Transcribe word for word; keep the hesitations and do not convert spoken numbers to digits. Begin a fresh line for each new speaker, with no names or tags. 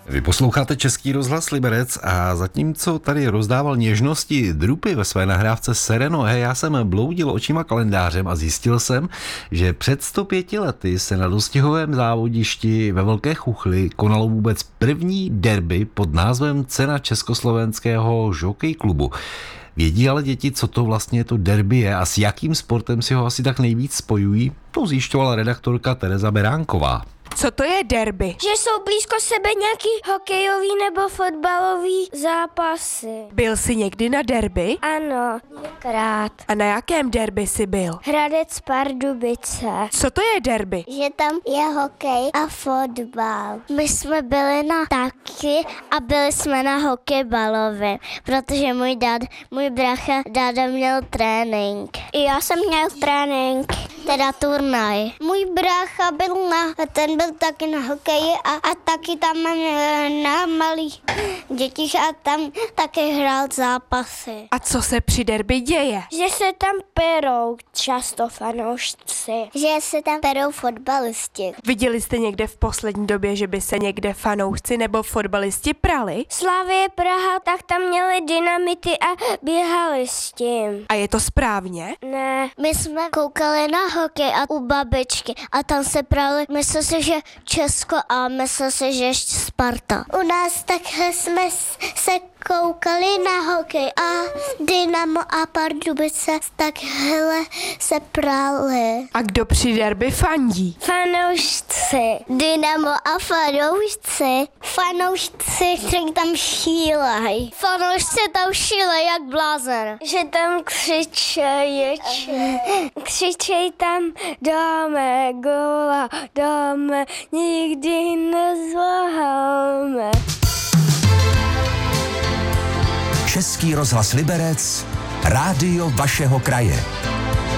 Vy posloucháte Český rozhlas Liberec a zatímco tady rozdával něžnosti Drupy ve své nahrávce Serenohe, já jsem bloudil očima kalendářem a zjistil jsem, že před sto pěti lety se na dostihovém závodišti ve Velké Chuchli konalo vůbec první derby pod názvem Cena Československého žokej klubu. Vědí ale děti, co to vlastně to derby je a s jakým sportem si ho asi tak nejvíc spojují? To zjišťovala redaktorka Tereza Beránková.
Co to je derby?
Že jsou blízko sebe nějaký hokejový nebo fotbalový zápasy.
Byl jsi někdy na derby?
Ano, krát.
A na jakém derby jsi byl?
Hradec Pardubice.
Co to je derby?
Že tam je hokej a fotbal. My jsme byli na taky a byli jsme na hokejbalovém, protože můj dad, můj brácha, dáda měl trénink. I já jsem měl trénink, teda turnaj. Můj brácha byl na, ten byl taky na hokeji a, a taky tam na malých dětích a tam taky hrál zápasy.
A co se při derby děje?
Že se tam perou často fanoušci. Že se tam perou fotbalisti.
Viděli jste někde v poslední době, že by se někde fanoušci nebo fotbalisti prali?
Slavie Praha, tak tam měli dynamity a běhali s tím.
A je to správně?
Ne, my jsme koukali na hokej a u babičky a tam se prali, myslím si, že Česko a myslím si, že ještě Sparta. U nás takhle jsme se koukali na hokej a Dynamo a Pardubice takhle se prali.
A kdo při derby fandí?
Fanoušci. Dynamo a fanoušci. Fanoušci, kteří tam šílejí. Fanoušci tam šílejí jak blázen. Že tam křičejí, křičejí tam dáme góla, dáme, nikdy nezváháme.
Český rozhlas Liberec, rádio vašeho kraje.